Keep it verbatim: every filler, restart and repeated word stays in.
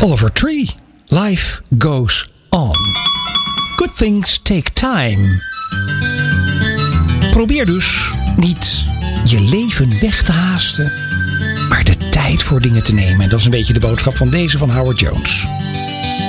Oliver Tree. Life goes on. Good things take time. Probeer dus niet je leven weg te haasten, maar de tijd voor dingen te nemen. En dat is een beetje de boodschap van deze van Howard Jones.